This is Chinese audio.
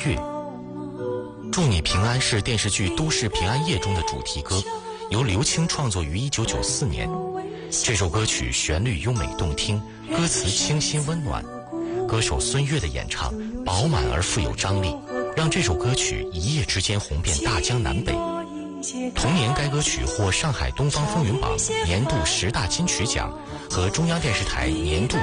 月。祝你平安是电视剧《都市平安夜》中的主题歌，由刘青创作于1994年。这首歌曲旋律优美动听，歌词清新温暖，歌手孙悦的演唱饱满而富有张力，让这首歌曲一夜之间红遍大江南北。同年该歌曲获上海东方风云榜年度10大金曲奖和中央电视台年度